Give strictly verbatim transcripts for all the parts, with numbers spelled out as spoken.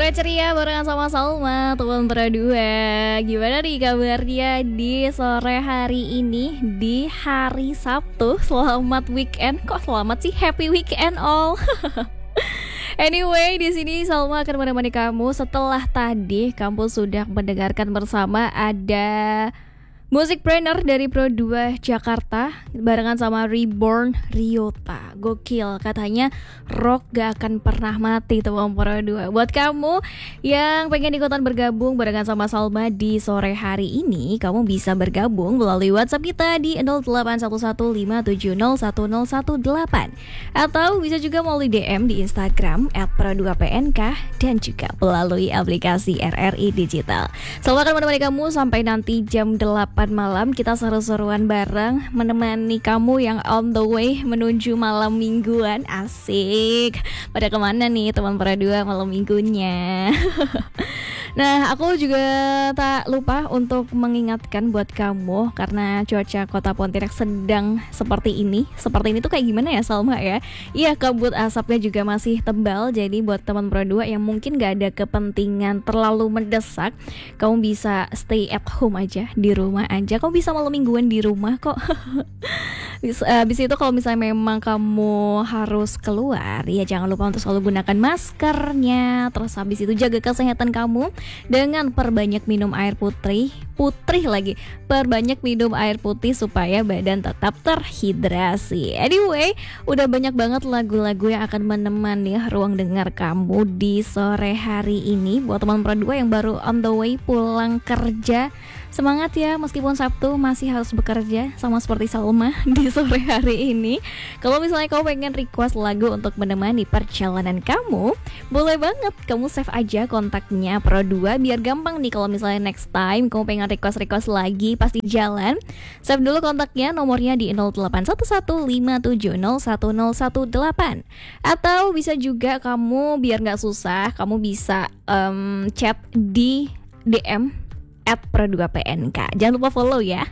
Sore ceria barengan sama Salma, teman berdua. Gimana nih kabarnya di sore hari ini, di hari Sabtu? Selamat weekend. Kok selamat sih? Happy weekend all. Anyway, di sini Salma akan menemani kamu setelah tadi kamu sudah mendengarkan bersama ada Musikpreneur dari Pro dua Jakarta barengan sama Reborn Ryota. Gokil, katanya rock gak akan pernah mati teman Pro dua. Buat kamu yang pengen ikutan bergabung barengan sama Salma di sore hari ini, kamu bisa bergabung melalui WhatsApp kita di nol delapan satu satu lima tujuh nol satu nol satu delapan, atau bisa juga melalui D M di Instagram et pro dua p n k dan juga melalui aplikasi R R I Digital. Salma akan menemani kamu sampai nanti jam delapan malam. Kita seru-seruan bareng menemani kamu yang on the way menuju malam mingguan. Asik. Pada kemana nih teman Pro dua malam minggunya? Nah, aku juga tak lupa untuk mengingatkan buat kamu, karena cuaca kota Pontianak sedang seperti ini. Seperti ini tuh kayak gimana ya Salma ya? Iya, kabut asapnya juga masih tebal. Jadi buat teman Pro dua yang mungkin gak ada kepentingan terlalu mendesak, kamu bisa stay at home aja, di rumah aja. Kamu bisa malam mingguan di rumah kok. Habis itu kalau misalnya memang kamu harus keluar, ya jangan lupa untuk selalu gunakan maskernya. Terus habis itu jaga kesehatan kamu dengan perbanyak minum air putih, putih lagi, perbanyak minum air putih supaya badan tetap terhidrasi. Anyway, udah banyak banget lagu-lagu yang akan menemani ruang dengar kamu di sore hari ini. Buat teman Pro dua yang baru on the way pulang kerja, semangat ya, meskipun Sabtu masih harus bekerja sama seperti Salma di sore hari ini. Kalau misalnya kamu pengen request lagu untuk menemani perjalanan kamu, boleh banget, kamu save aja kontaknya Pro dua biar gampang nih kalau misalnya next time kamu pengen request-request lagi pasti jalan. Save dulu kontaknya, nomornya di nol delapan satu satu lima tujuh nol satu nol satu delapan. Atau bisa juga kamu biar gak susah, kamu bisa um, chat di D M et pro dua p n k. Jangan lupa follow ya.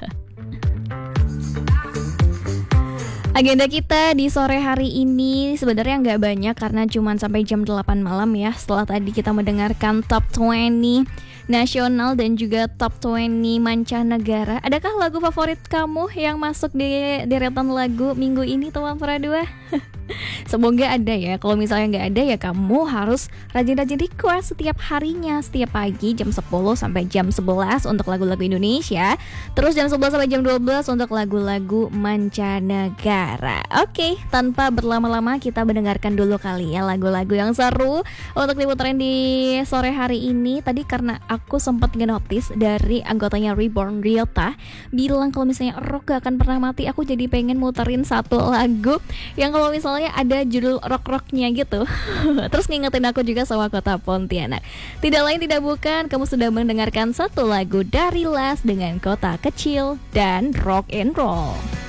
Agenda kita di sore hari ini sebenarnya nggak banyak karena cuma sampai jam delapan malam ya. Setelah tadi kita mendengarkan top dua puluh nasional dan juga top dua puluh mancanegara. Adakah lagu favorit kamu yang masuk di deretan lagu minggu ini teman Pro dua? Semoga ada ya. Kalau misalnya nggak ada ya kamu harus rajin-rajin request setiap harinya, setiap pagi jam sepuluh sampai jam sebelas untuk lagu-lagu Indonesia. Terus jam sebelas sampai jam dua belas untuk lagu-lagu mancanegara. Oke, tanpa berlama-lama kita mendengarkan dulu kali ya lagu-lagu yang seru untuk diputerin di sore hari ini. Tadi karena aku sempat nge-notice dari anggotanya Reborn Ryota bilang kalau misalnya rock gak akan pernah mati, aku jadi pengen muterin satu lagu yang kalau misalnya ada judul rock-rocknya gitu. Terus ngingetin aku juga sama kota Pontianak. Tidak lain tidak bukan, kamu sudah mendengarkan satu lagu dari Las dengan Kota Kecil dan Rock and Roll.